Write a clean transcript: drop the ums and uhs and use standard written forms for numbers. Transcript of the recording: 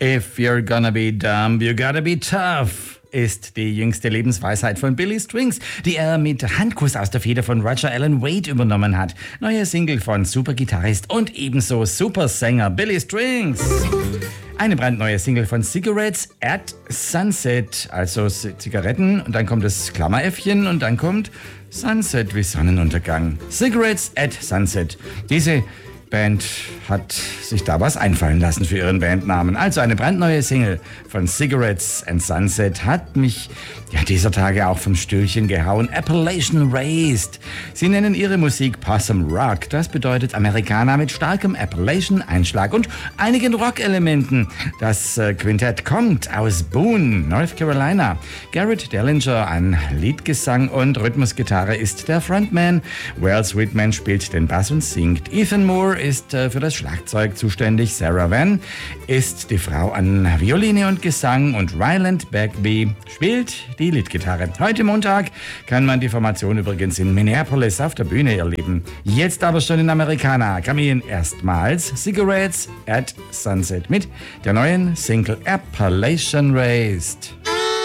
If you're gonna be dumb, you gotta be tough, ist die jüngste Lebensweisheit von Billy Strings, die er mit Handkuss aus der Feder von Roger Alan Wade übernommen hat. Neue Single von Supergitarrist und ebenso Supersänger Billy Strings. Eine brandneue Single von Cigarettes at Sunset, also Zigaretten, und dann kommt das Klammeräffchen und dann kommt Sunset wie Sonnenuntergang. Cigarettes at Sunset. Diese Band hat sich da was einfallen lassen für ihren Bandnamen. Also eine brandneue Single von Cigarettes and Sunset hat mich dieser Tage auch vom Stühlchen gehauen. Appellation Raised. Sie nennen ihre Musik Possum Rock. Das bedeutet Amerikaner mit starkem Appellation-Einschlag und einigen Rock-Elementen. Das Quintett kommt aus Boone, North Carolina. Garrett Dellinger an Leadgesang und Rhythmusgitarre ist der Frontman. Wells Whitman spielt den Bass und singt. Ethan Moore ist für das Schlagzeug zuständig. Sarah Vann ist die Frau an Violine und Gesang und Ryland Bagby spielt die Leadgitarre. Heute Montag kann man die Formation übrigens in Minneapolis auf der Bühne erleben. Jetzt aber schon in Americana kam Ihnen erstmals Cigarettes at Sunset mit der neuen Single Appellation Raised.